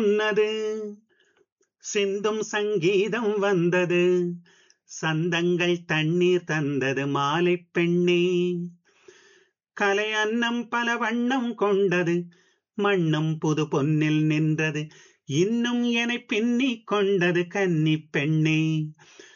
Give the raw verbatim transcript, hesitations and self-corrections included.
சொன்னது சிந்தும் சங்கீதம் வந்தது சந்தங்கள் தண்ணீர் தந்தது மாலை பெண்ணே கலை அன்னம் பல வண்ணம் கொண்டது மண்ணும் புது பொன்னில் நின்றது இன்னும் என பின்னிக் கொண்டது கன்னி பெண்ணே